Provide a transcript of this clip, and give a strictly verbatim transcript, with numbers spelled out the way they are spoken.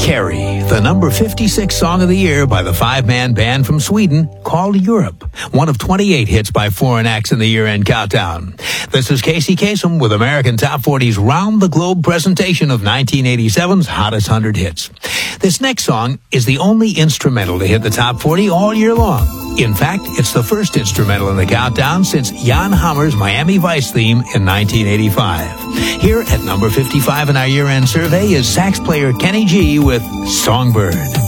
Carrie, the number fifty-six song of the year by the five-man band from Sweden called Europe, one of twenty-eight hits by foreign acts in the year-end countdown. This is Casey Kasem with American Top forty's round-the-globe presentation of nineteen eighty-seven's hottest one hundred hits. This next song is the only instrumental to hit the top forty all year long. In fact, it's the first instrumental in the countdown since Jan Hammer's Miami Vice theme in nineteen eighty-five. Here at number fifty-five in our year-end survey is sax player Kenny G with Songbird.